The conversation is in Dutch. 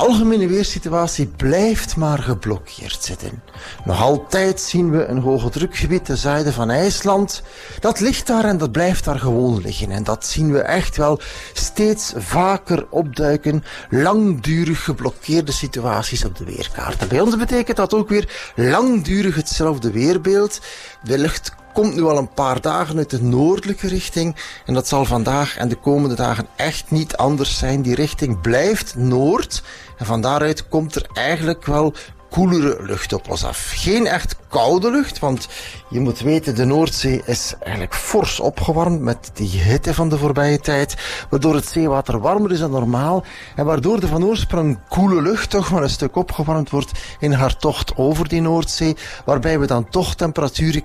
algemene weersituatie blijft maar geblokkeerd zitten. Nog altijd zien we een hoge drukgebied ten zuiden van IJsland. Dat ligt daar en dat blijft daar gewoon liggen. En dat zien we echt wel steeds vaker opduiken. Langdurig geblokkeerde situaties op de weerkaart. En bij ons betekent dat ook weer langdurig hetzelfde weerbeeld. De lucht komt nu al een paar dagen uit de noordelijke richting. En dat zal vandaag en de komende dagen echt niet anders zijn. Die richting blijft noord. En van daaruit komt er eigenlijk wel koelere lucht op ons af. Geen echt koude lucht, want je moet weten, de Noordzee is eigenlijk fors opgewarmd met die hitte van de voorbije tijd, waardoor het zeewater warmer is dan normaal en waardoor de van oorsprong koele lucht toch maar een stuk opgewarmd wordt in haar tocht over die Noordzee, waarbij we dan toch temperaturen